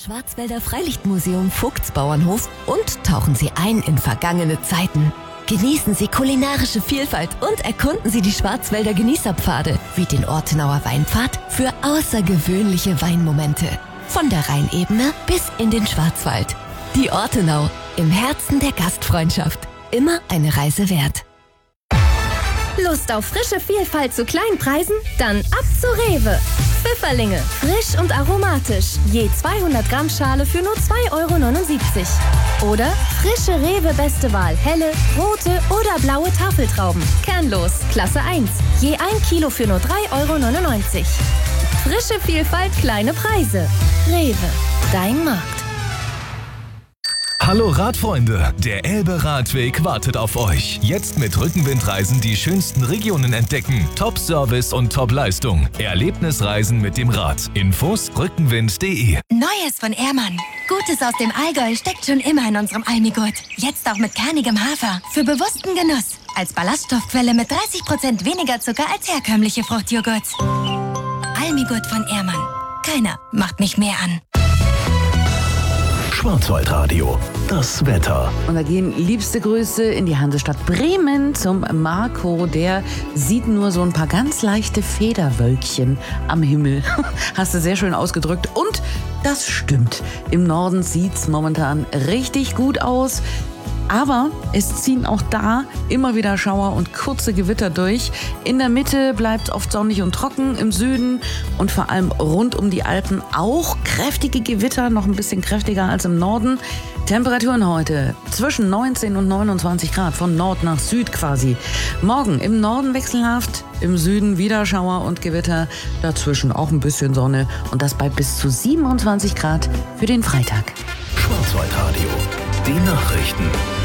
Schwarzwälder Freilichtmuseum Vogtsbauernhof und tauchen Sie ein in vergangene Zeiten. Genießen Sie kulinarische Vielfalt und erkunden Sie die Schwarzwälder Genießerpfade wie den Ortenauer Weinpfad für außergewöhnliche Weinmomente. Von der Rheinebene bis in den Schwarzwald. Die Ortenau, im Herzen der Gastfreundschaft. Immer eine Reise wert. Lust auf frische Vielfalt zu kleinen Preisen? Dann ab zu Rewe. Pfifferlinge, frisch und aromatisch. Je 200 Gramm Schale für nur 2,79 €. Oder frische Rewe Beste Wahl, helle, rote oder blaue Tafeltrauben. Kernlos, Klasse 1. Je 1 Kilo für nur 3,99 €. Frische Vielfalt, kleine Preise. Rewe, dein Markt. Hallo Radfreunde, der Elbe-Radweg wartet auf euch. Jetzt mit Rückenwindreisen die schönsten Regionen entdecken. Top-Service und Top-Leistung. Erlebnisreisen mit dem Rad. Infos rückenwind.de. Neues von Ehrmann. Gutes aus dem Allgäu steckt schon immer in unserem Almigurt. Jetzt auch mit kernigem Hafer. Für bewussten Genuss. Als Ballaststoffquelle mit 30% weniger Zucker als herkömmliche Fruchtjoghurts. Almigurt von Ehrmann. Keiner macht mich mehr an. Schwarzwaldradio, das Wetter. Und da gehen liebste Grüße in die Hansestadt Bremen zum Marco. Der sieht nur so ein paar ganz leichte Federwölkchen am Himmel. Hast du sehr schön ausgedrückt. Und das stimmt. Im Norden sieht's momentan richtig gut aus. Aber es ziehen auch da immer wieder Schauer und kurze Gewitter durch. In der Mitte bleibt es oft sonnig und trocken, im Süden und vor allem rund um die Alpen auch kräftige Gewitter, noch ein bisschen kräftiger als im Norden. Temperaturen heute zwischen 19 und 29 Grad, von Nord nach Süd quasi. Morgen im Norden wechselhaft, im Süden wieder Schauer und Gewitter, dazwischen auch ein bisschen Sonne und das bei bis zu 27 Grad für den Freitag. Schwarzwaldradio, die Nachrichten.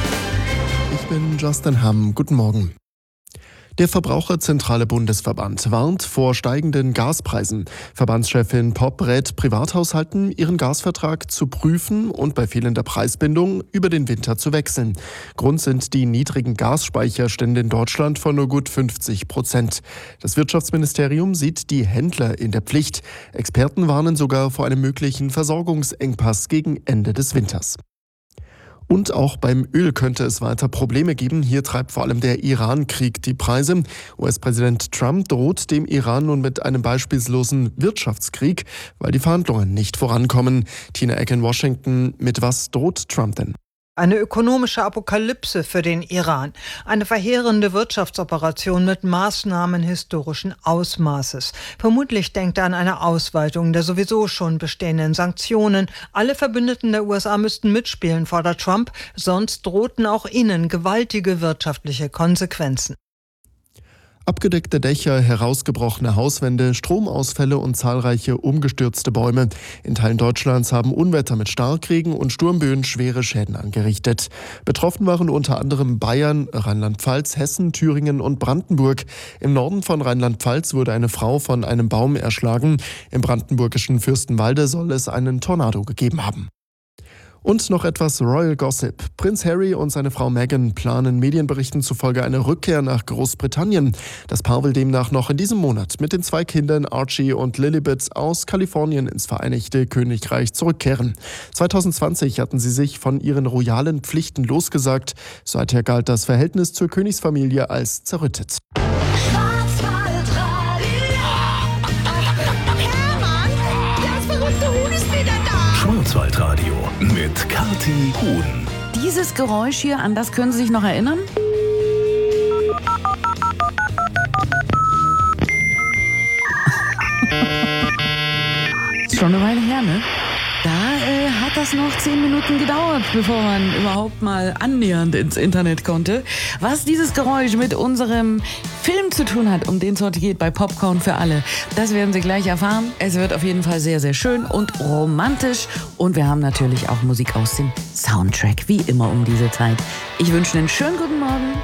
Ich bin Justin Hamm. Guten Morgen. Der Verbraucherzentrale Bundesverband warnt vor steigenden Gaspreisen. Verbandschefin Popp rät Privathaushalten, ihren Gasvertrag zu prüfen und bei fehlender Preisbindung über den Winter zu wechseln. Grund sind die niedrigen Gasspeicherstände in Deutschland von nur gut 50%. Das Wirtschaftsministerium sieht die Händler in der Pflicht. Experten warnen sogar vor einem möglichen Versorgungsengpass gegen Ende des Winters. Und auch beim Öl könnte es weiter Probleme geben. Hier treibt vor allem der Iran-Krieg die Preise. US-Präsident Trump droht dem Iran nun mit einem beispiellosen Wirtschaftskrieg, weil die Verhandlungen nicht vorankommen. Tina Eck in Washington, mit was droht Trump denn? Eine ökonomische Apokalypse für den Iran. Eine verheerende Wirtschaftsoperation mit Maßnahmen historischen Ausmaßes. Vermutlich denkt er an eine Ausweitung der sowieso schon bestehenden Sanktionen. Alle Verbündeten der USA müssten mitspielen, fordert Trump, sonst drohten auch ihnen gewaltige wirtschaftliche Konsequenzen. Abgedeckte Dächer, herausgebrochene Hauswände, Stromausfälle und zahlreiche umgestürzte Bäume. In Teilen Deutschlands haben Unwetter mit Starkregen und Sturmböen schwere Schäden angerichtet. Betroffen waren unter anderem Bayern, Rheinland-Pfalz, Hessen, Thüringen und Brandenburg. Im Norden von Rheinland-Pfalz wurde eine Frau von einem Baum erschlagen. Im brandenburgischen Fürstenwalde soll es einen Tornado gegeben haben. Und noch etwas Royal Gossip. Prinz Harry und seine Frau Meghan planen Medienberichten zufolge eine Rückkehr nach Großbritannien. Das Paar will demnach noch in diesem Monat mit den 2 Kindern Archie und Lilibet aus Kalifornien ins Vereinigte Königreich zurückkehren. 2020 hatten sie sich von ihren royalen Pflichten losgesagt. Seither galt das Verhältnis zur Königsfamilie als zerrüttet. Schwarzwaldradio mit Kathi Huhn. Dieses Geräusch hier, an das können Sie sich noch erinnern? Ist schon eine Weile her, ne? Da hat das noch 10 Minuten gedauert, bevor man überhaupt mal annähernd ins Internet konnte. Was dieses Geräusch mit unserem Film zu tun hat, um den es heute geht bei Popcorn für alle, das werden Sie gleich erfahren. Es wird auf jeden Fall sehr, sehr schön und romantisch. Und wir haben natürlich auch Musik aus dem Soundtrack, wie immer um diese Zeit. Ich wünsche einen schönen guten Morgen.